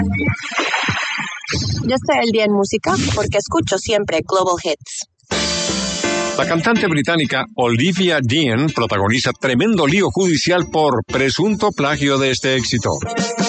Yo sé el día en música porque escucho siempre Global Hits. La cantante británica Olivia Dean protagoniza tremendo lío judicial por presunto plagio de este éxito.